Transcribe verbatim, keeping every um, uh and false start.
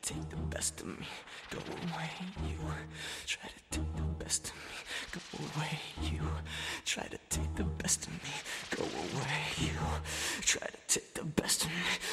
take the best of me, go away, you. Try to take the best of me, go away, you. Try to take the best of me, go away, you. Try to take the best of me.